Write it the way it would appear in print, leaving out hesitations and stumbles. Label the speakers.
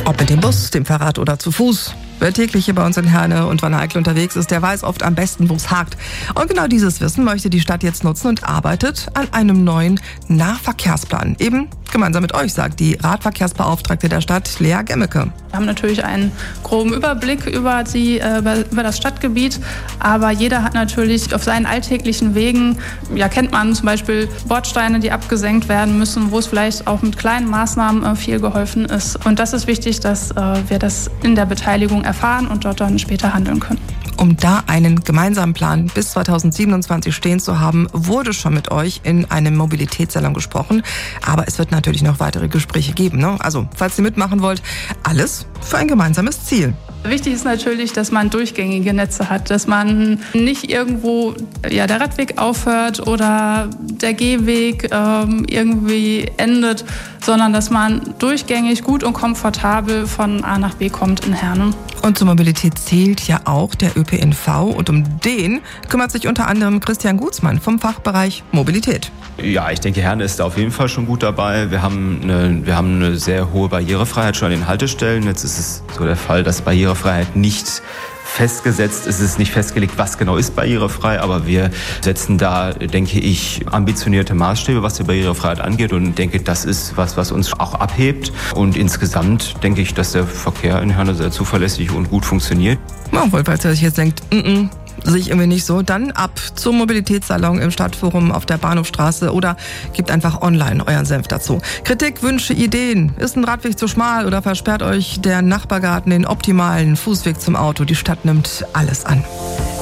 Speaker 1: Ob mit dem Bus, dem Fahrrad oder zu Fuß. Wer täglich hier bei uns in Herne und Wanne-Eickel unterwegs ist, der weiß oft am besten, wo es hakt. Und genau dieses Wissen möchte die Stadt jetzt nutzen und arbeitet an einem neuen Nahverkehrsplan. Eben gemeinsam mit euch, sagt die Radverkehrsbeauftragte der Stadt, Lea Gemmeke.
Speaker 2: Wir haben natürlich einen groben Überblick über das Stadtgebiet, aber jeder hat natürlich auf seinen alltäglichen Wegen, kennt man zum Beispiel Bordsteine, die abgesenkt werden müssen, wo es vielleicht auch mit kleinen Maßnahmen viel geholfen ist. Und das ist wichtig, dass wir das in der Beteiligung erfahren und dort dann später handeln können.
Speaker 1: Um da einen gemeinsamen Plan bis 2027 stehen zu haben, wurde schon mit euch in einem Mobilitätssalon gesprochen. Aber es wird natürlich noch weitere Gespräche geben, ne? Also, falls ihr mitmachen wollt, alles für ein gemeinsames Ziel.
Speaker 2: Wichtig ist natürlich, dass man durchgängige Netze hat, dass man nicht irgendwo der Radweg aufhört oder der Gehweg irgendwie endet, sondern dass man durchgängig gut und komfortabel von A nach B kommt in Herne.
Speaker 1: Und zur Mobilität zählt ja auch der ÖPNV und um den kümmert sich unter anderem Christian Gutzmann vom Fachbereich Mobilität.
Speaker 3: Ja, ich denke, Herne ist da auf jeden Fall schon gut dabei. Wir haben eine sehr hohe Barrierefreiheit schon an den Haltestellen. Jetzt ist es so der Fall, dass Barrierefreiheit nicht festgesetzt ist. Es ist nicht festgelegt, was genau ist barrierefrei, aber wir setzen da, denke ich, ambitionierte Maßstäbe, was die Barrierefreiheit angeht und denke, das ist was uns auch abhebt. Und insgesamt denke ich, dass der Verkehr in Herne sehr zuverlässig und gut funktioniert.
Speaker 1: Obwohl, falls ihr euch jetzt denkt, sehe ich irgendwie nicht so, dann ab zum Mobilitätssalon im Stadtforum auf der Bahnhofstraße oder gebt einfach online euren Senf dazu. Kritik, Wünsche, Ideen. Ist ein Radweg zu schmal oder versperrt euch der Nachbargarten den optimalen Fußweg zum Auto? Die Stadt nimmt alles an.